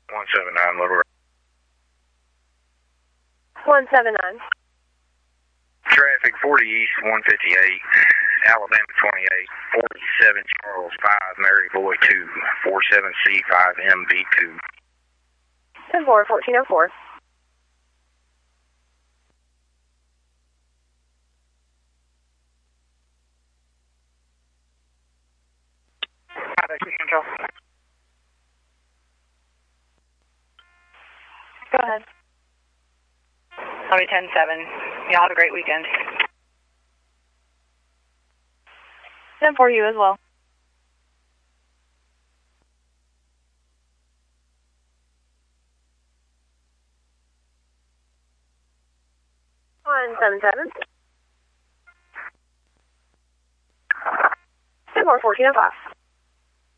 179 Little Rock. 179. Traffic 40 East 158, Alabama 28, 47 Charles 5, Mary Boy 2, 47C 5MB2. 10-4, 1404. Control. Go ahead. I'll be 10-7. Y'all have a great weekend. 10-4 you as well. On 77. 10-4, 1405.